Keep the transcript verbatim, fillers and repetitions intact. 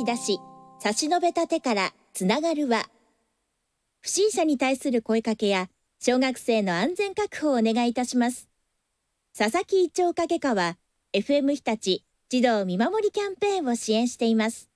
き出し、差し伸べた手からつながる輪。不審者に対する声かけや小学生の安全確保をお願いいたします。佐々木一丁掛課は エフエム 日立児童見守りキャンペーンを支援しています。